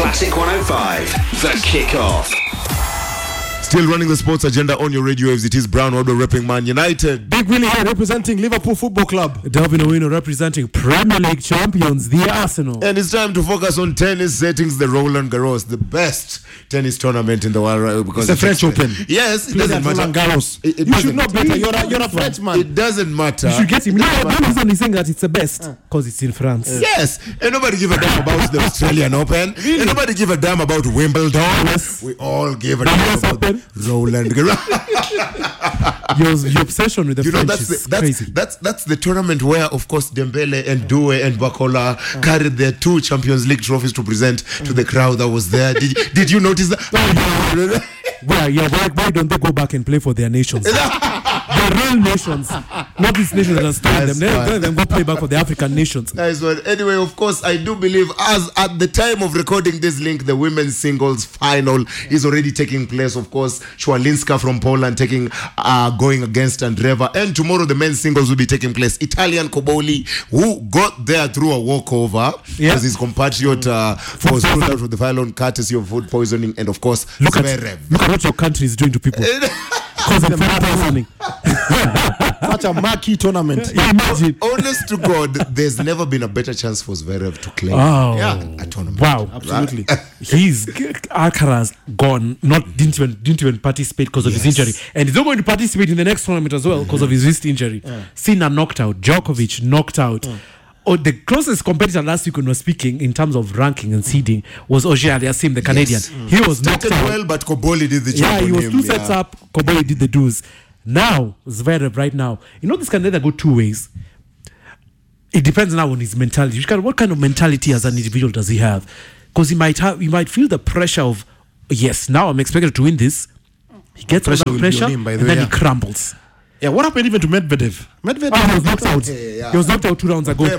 Classic 105, The Kickoff. Still running the sports agenda on your radio waves. It is Brown Odo repping Man United. Big Willie here representing Liverpool Football Club. Delvin Owino representing Premier League champions, the Arsenal. And it's time to focus on tennis settings, the Roland Garros, the best tennis tournament in the world. Right? Because it's the French Open. Yes, it doesn't matter. Roland Garros. You should know better. You're a Frenchman. It doesn't matter. You should get him. No, he's only saying that it's the best because it's in France. Yes, and nobody give a damn about the Australian Open. Really? And nobody give a damn about Wimbledon. Yes. We all give a damn about Roland Garros. Your obsession with the French is crazy. That's the tournament where, of course, Dembele and Doué and Bacola carried their 2 Champions League trophies to present to the crowd that was there. Did you notice that? Why don't they go back and play for their nations? The real nations, not these nations that are stealing them. Let them go play back for the African nations. Nice one. Anyway, of course, I do believe as at the time of recording this link, the women's singles final is already taking place. Of course, Schwalinska from Poland going against Andreeva, and tomorrow the men's singles will be taking place. Italian Cobolli, who got there through a walkover, as his compatriot was put out of the final courtesy of food poisoning, and of course, look at what your country is doing to people. Because of food poisoning. Such a marquee tournament. Imagine. Honest to God, there's never been a better chance for Zverev to claim a tournament. Wow, absolutely. Alcaraz gone. Didn't even participate because of his injury, and he's not going to participate in the next tournament as well because of his wrist injury. Sinner knocked out. Djokovic knocked out. The closest competitor last week when we were speaking in terms of ranking and seeding was Auger-Aliassime, the Canadian. He was knocked out. Well, but Cobolli did the job. Yeah, he was 2 sets up. Cobolli did the do's. Now, Zverev right now, this can either go 2 ways. It depends now on his mentality. What kind of mentality as an individual does he have? Because he might feel the pressure of, yes, now I'm expected to win this. He gets all that pressure and then he crumbles. Yeah, what happened even to Medvedev? He was knocked out. He was knocked out 2 rounds ago. He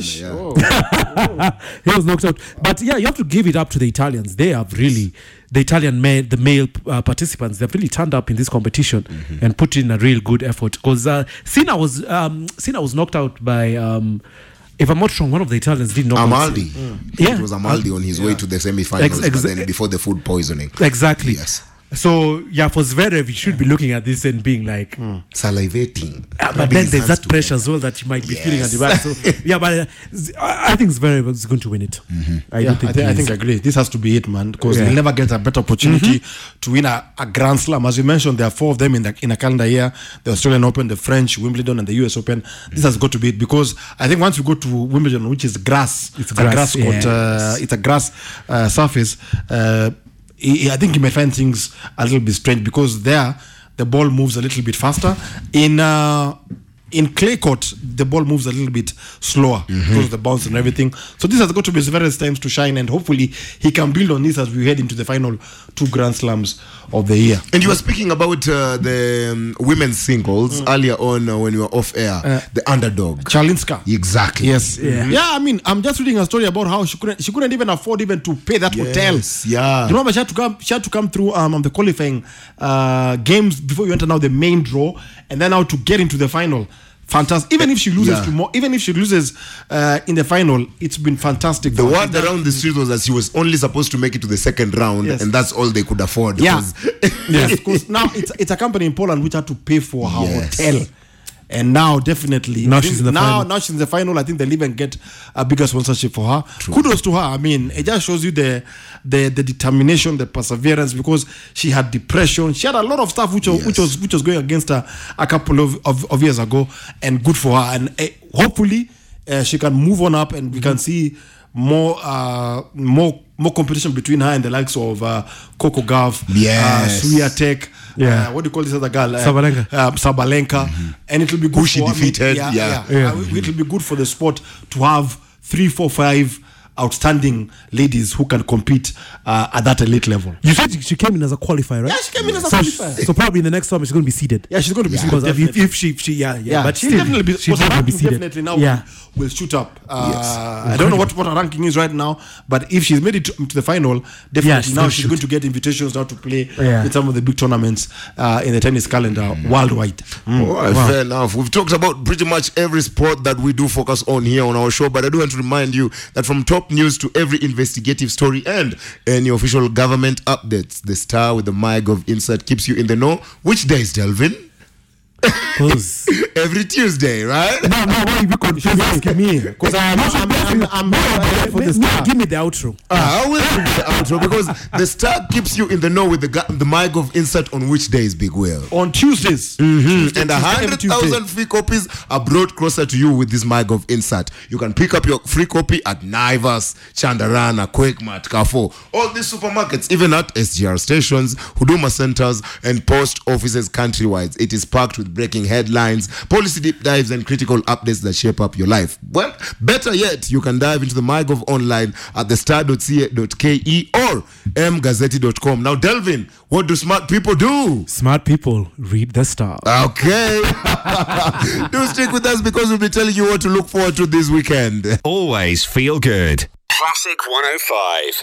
was knocked out. But yeah, you have to give it up to the Italians. They have really, the male participants, they've really turned up in this competition and put in a real good effort. Because Sinner was knocked out by, if I'm not wrong, one of the Italians did knock out Amaldi. It was Amaldi on his way to the semi-finals, but then before the food poisoning. Exactly. Yes. So for Zverev, he should be looking at this and being like salivating. But then there's that pressure as well that you might be feeling at the back. So but I think Zverev is going to win it. I think I agree. This has to be it, man, because they'll never get a better opportunity to win a Grand Slam. As you mentioned, there are 4 of them in a calendar year: the Australian Open, the French, Wimbledon, and the US Open. This has got to be it, because I think once you go to Wimbledon, which is grass, it's a grass court, it's a grass surface. I think you may find things a little bit strange, because there the ball moves a little bit faster. In clay court, the ball moves a little bit slower because of the bounce and everything. So this has got to be Zverev's times to shine, and hopefully he can build on this as we head into the final 2 Grand Slams of the year. And you were speaking about the women's singles earlier on when you were off air. The underdog, Chalinska. Exactly. Yes. Yeah. I mean, I'm just reading a story about how she couldn't even afford even to pay that hotel. Yeah. You remember she had to come through the qualifying games before you enter now the main draw, and then now to get into the final. Fantastic. Even if she loses in the final, it's been fantastic. The word around the street was that she was only supposed to make it to the second round, and that's all they could afford. Yes, because now it's a company in Poland which had to pay for her hotel. And now definitely she's in the final. Now she's in the final. I think they'll even get a bigger sponsorship for her. True. Kudos to her. I mean, it just shows you the determination, the perseverance, because she had depression. She had a lot of stuff which was going against her a couple of years ago, and good for her. And hopefully she can move on up, and we can see more competition between her and the likes of Coco Gauff, Swiatek. What do you call this other girl? Sabalenka. And it will be good. Who she defeated. It will be good for the sport to have 3, 4, 5 outstanding ladies who can compete at that elite level. You said she came in as a qualifier, right? Yeah, she came in as a qualifier. So probably in the next time she's going to be seeded. Yeah, she's going to be seeded. If she but she'll definitely be seeded. Definitely now will shoot up. I don't know what her ranking is right now, but if she's made it to the final, definitely now she's going to get invitations now to play in some of the big tournaments in the tennis calendar worldwide. Fair enough. We've talked about pretty much every sport that we do focus on here on our show, but I do want to remind you that from top top news to every investigative story and any official government updates. The Star with the MyGov insert keeps you in the know. Which days, Delvin? Every Tuesday, right? No, why you be confused asking me? Because I'm for the Star. Give me the outro. I will give you the outro because the Star keeps you in the know with the MyGov insert on which days, Big Will. On Tuesdays. Mm-hmm. And 100,000 free copies are brought closer to you with this MyGov insert. You can pick up your free copy at Naivas, Chandarana, Quickmart, Carrefour, all these supermarkets, even at SGR stations, Huduma centers, and post offices countrywide. It is packed with breaking headlines, policy deep dives, and critical updates that shape up your life. Well, better yet, you can dive into the MyGov online at thestar.ca.ke or mgazzetti.com. Now, Delvin, what do smart people do? Smart people read the Star. Okay. Do stick with us because we'll be telling you what to look forward to this weekend. Always feel good. Classic 105.